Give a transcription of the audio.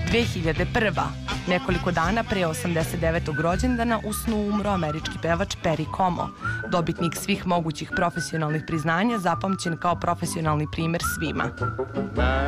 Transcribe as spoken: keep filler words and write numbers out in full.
dve hiljade prva. Nekoliko dana pre osamdeset devetog rođendana u snu umro američki pevač Perry Como, dobitnik svih mogućih profesionalnih priznanja, zapamćen kao profesionalni primer svima.